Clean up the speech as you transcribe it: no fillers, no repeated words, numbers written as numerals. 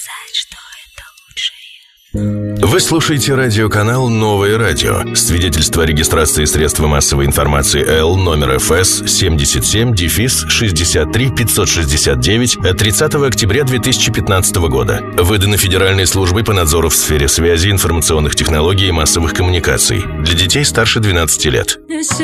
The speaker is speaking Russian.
Вы слушаете радиоканал «Новое радио». Свидетельство о регистрации средства массовой информации Л номер ФС 77-63-569 от 30 октября 2015 года. Выдано Федеральной службой по надзору в сфере связи, информационных технологий и массовых коммуникаций. Для детей старше 12 лет.